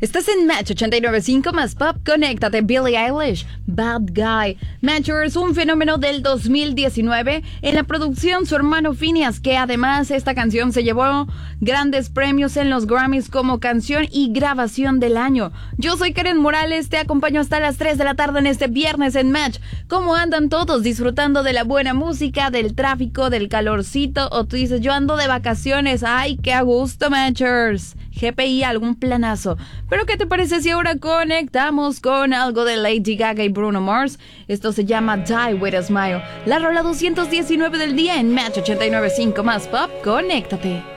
Estás en Match 89.5 más Pop. Conéctate. Billie Eilish, Bad Guy. Matchers, un fenómeno del 2019. En la producción, su hermano Phineas, que además esta canción se llevó grandes premios en los Grammys como canción y grabación del año. Yo soy Karen Morales, te acompaño hasta las 3 de la tarde en este viernes en Match. ¿Cómo andan todos? ¿Disfrutando de la buena música, del tráfico, del calorcito? O tú dices, yo ando de vacaciones. ¡Ay, qué a gusto, Matchers! GPI, algún planazo. Pero ¿qué te parece si ahora conectamos con algo de Lady Gaga y Bruno Mars? Esto se llama Die With A Smile. La rola 219 del día en Match 89.5 más Pop. Conéctate.